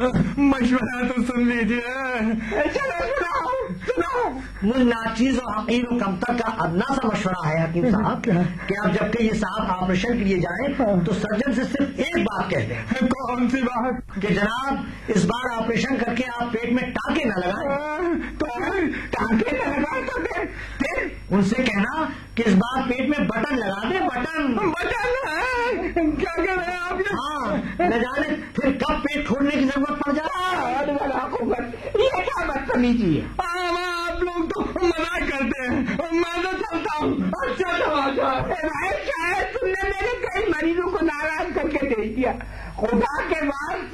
मशवरा तो सुन लीजिए। चलो सुनाओ। मुझ नाचीज और हकीर और कमतर का अदना सा मशवरा है हकीम साहब कि आप जब के ये साहब ऑपरेशन के लिए जाएं तो सर्जन से सिर्फ एक बात कह दें। कौन सी बात? कि जनाब इस बार ऑपरेशन करके आप पेट में टाके न लगाएं। तो टाके न लगाए तो फिर उनसे कहना कि इस बार पेट में बटन लगा दे। बटन क्या कह रहे हैं आप? हाँ, न जाने फिर कब पेट छोड़ने की जरूरत पड़ जाए। ये क्या बदतमीजी है? आप लोग तो मना करते हैं, मैं तो चलता हूँ। अच्छा शायद तुमने मेरे कई मरीजों को नाराज करके भेज दिया। खुदा के बाद